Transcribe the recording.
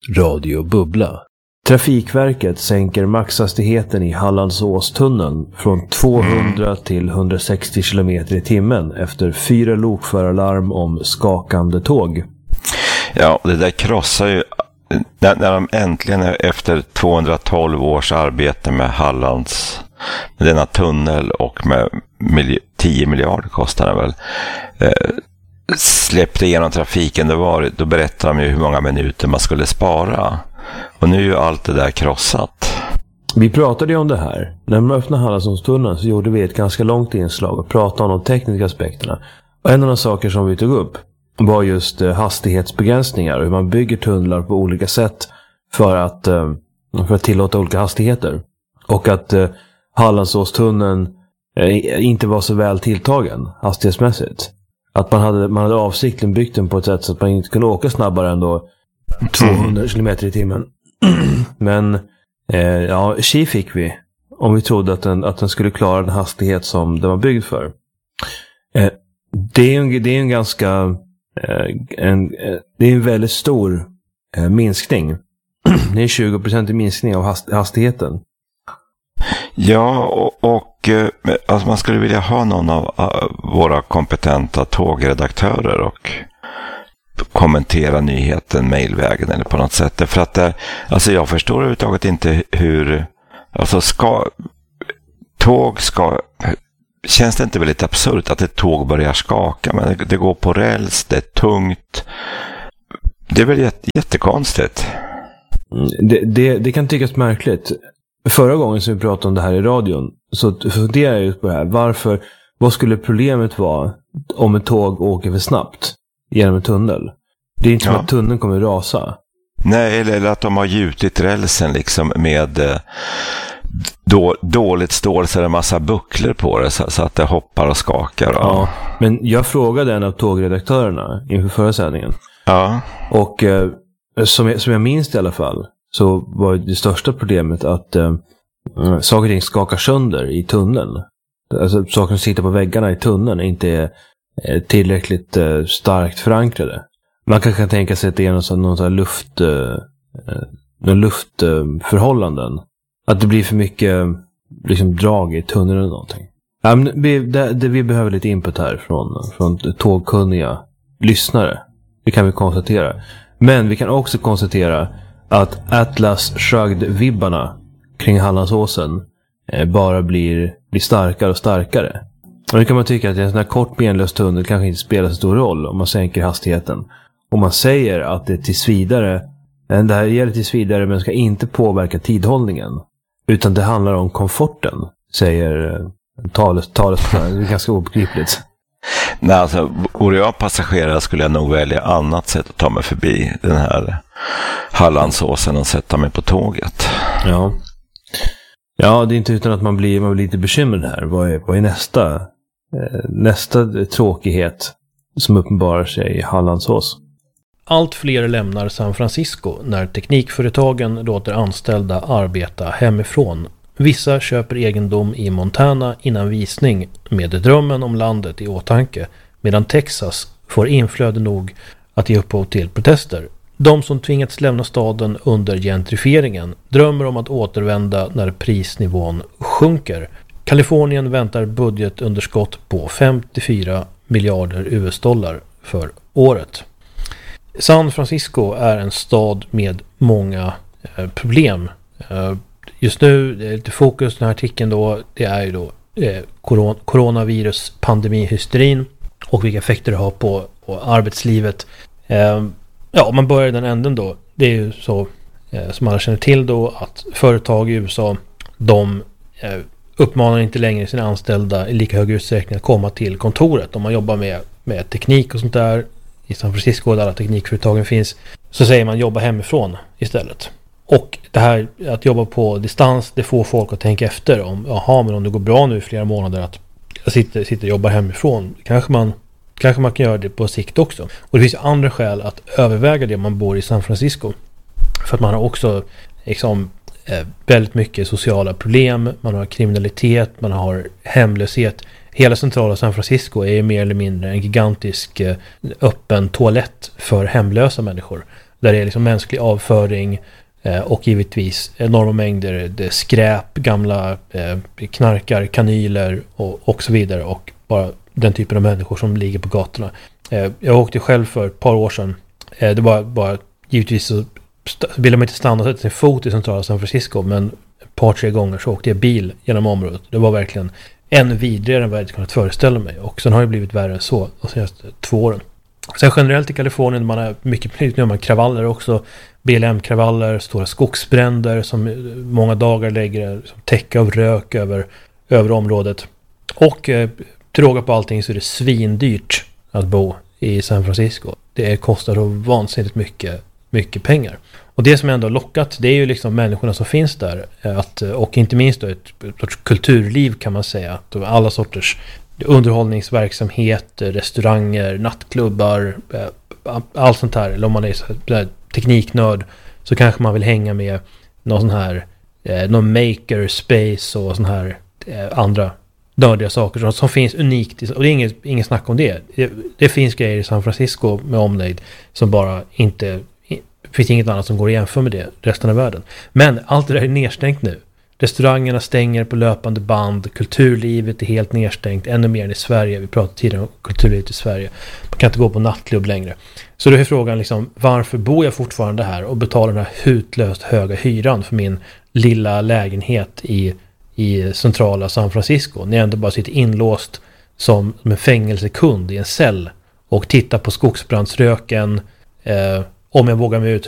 Radio Bubbla. Trafikverket sänker maxhastigheten i Hallandsåstunneln från 200 till 160 km i timmen efter 4 lokförarlarm om skakande tåg. Ja, det där krossar ju när de äntligen efter 212 års arbete med med denna tunnel och med 10 miljarder kostar det väl, släppte igenom trafiken, då berättade de ju hur många minuter man skulle spara. Och nu är ju allt det där krossat. Vi pratade ju om det här. När man öppnade Hallandsåstunneln så gjorde vi ett ganska långt inslag och pratade om de tekniska aspekterna. Och en av de saker som vi tog upp var just hastighetsbegränsningar och hur man bygger tunnlar på olika sätt för att tillåta olika hastigheter. Och att Hallandsåstunneln inte var så väl tilltagen hastighetsmässigt. Att man hade avsiktligen byggt den på ett sätt så att man inte kunde åka snabbare än då 200 km i timmen. Men tji fick vi om vi trodde att den skulle klara den hastighet som den var byggd för. Det är en ganska det är en väldigt stor minskning. Det är 20% minskning av hastigheten. Ja, och alltså man skulle vilja ha någon av våra kompetenta tågredaktörer och kommentera nyheten mejlvägen eller på något sätt. För att alltså jag förstår överhuvudtaget inte hur känns det inte väldigt absurt att ett tåg börjar skaka, men det går på räls, det är tungt. Det är väl jättekonstigt. Det kan tyckas märkligt. Förra gången som vi pratade om det här i radion så funderar jag just på det här. Vad skulle problemet vara om ett tåg åker för snabbt genom en tunnel? Det är inte som att tunneln kommer att rasa. Nej, eller att de har gjutit rälsen liksom med dåligt stål så är det en massa bucklor på det så att det hoppar och skakar. Ja, men jag frågade en av tågredaktörerna inför förra sändningen. Ja. Och som jag minns i alla fall så var det största problemet att saker och ting skakar sönder i tunneln. Alltså saker som sitter på väggarna i tunneln inte är tillräckligt starkt förankrade. Man kanske kan tänka sig att det är någon luftförhållanden. Att det blir för mycket liksom drag i tunneln eller någonting. Ja, men vi behöver lite input här från tågkunniga lyssnare. Det kan vi konstatera. Men vi kan också konstatera att Atlas Shrugged-vibbarna kring Hallandsåsen bara blir starkare och starkare. Och nu kan man tycka att en sån här kort benlös tunnel kanske inte spelar så stor roll om man sänker hastigheten. Om man säger att det tills vidare, det här gäller tills vidare men ska inte påverka tidhållningen. Utan det handlar om komforten, säger talet. Det är ganska obegripligt. Nej, alltså, vore jag passagerare skulle jag nog välja annat sätt att ta mig förbi den här Hallandsåsen och sätta mig på tåget. Ja, det är inte utan att man blir lite bekymrad här. Vad är nästa tråkighet som uppenbarar sig i Hallandsås? Allt fler lämnar San Francisco när teknikföretagen låter anställda arbeta hemifrån. Vissa köper egendom i Montana innan visning med drömmen om landet i åtanke, medan Texas får inflöde nog att ge upphov till protester. De som tvingats lämna staden under gentrifieringen drömmer om att återvända när prisnivån sjunker. Kalifornien väntar budgetunderskott på 54 miljarder US-dollar för året. San Francisco är en stad med många problem. Just nu, lite fokus i den här artikeln då, det är ju då coronavirus, pandemihysterin och vilka effekter det har på arbetslivet. Om man börjar i den änden då, det är ju så som alla känner till då att företag i USA, de uppmanar inte längre sina anställda i lika hög utsträckning att komma till kontoret. Om man jobbar med teknik och sånt där i San Francisco där alla teknikföretagen finns, så säger man jobba hemifrån istället. Och det här att jobba på distans, det får folk att tänka efter om, men om det går bra nu i flera månader att jag sitter och jobbar hemifrån, kanske man kan göra det på sikt också. Och det finns andra skäl att överväga det om man bor i San Francisco. För att man har också väldigt mycket sociala problem, man har kriminalitet, man har hemlöshet. Hela centrala San Francisco är mer eller mindre en gigantisk öppen toalett för hemlösa människor. Där det är liksom mänsklig avföring och givetvis enorma mängder det skräp, gamla knarkar, kanyler och så vidare. Och bara den typen av människor som ligger på gatorna. Jag åkte själv för ett par år sedan. Det var bara givetvis så ville man inte stanna och sätta sin fot i centrala San Francisco, men ett par, 3 gånger så åkte jag bil genom området. Det var verkligen ännu vidrigare än vad jag kunnat föreställa mig. Och sen har det blivit värre än så de senaste 2 åren. Sen generellt i Kalifornien, man har mycket nu man kravaller också. BLM-kravaller, stora skogsbränder som många dagar lägger täcke av rök över området. Och till råga på allting så är det svindyrt att bo i San Francisco. Det kostar så vansinnigt mycket pengar. Och det som ändå har lockat, det är ju liksom människorna som finns där. Och inte minst då ett sorts kulturliv kan man säga. Alla sorters underhållningsverksamhet, restauranger, nattklubbar, allt sånt här. Eller om man är tekniknörd så kanske man vill hänga med någon sån här någon maker space och sån här andra nördiga saker som finns unikt. Och det är inget snack om det. Det finns grejer i San Francisco med omnejd som bara inte... Det finns inget annat som går att jämföra med det resten av världen. Men allt det där är nedstängt nu. Restaurangerna stänger på löpande band. Kulturlivet är helt nedstängt. Ännu mer än i Sverige. Vi pratade tidigare om kulturlivet i Sverige. Man kan inte gå på nattklubb längre. Så då är frågan liksom, varför bor jag fortfarande här och betalar den här hutlöst höga hyran för min lilla lägenhet i centrala San Francisco? När jag ändå bara sitter inlåst som en fängelsekund i en cell och tittar på skogsbrandsröken. Om jag vågar mig ut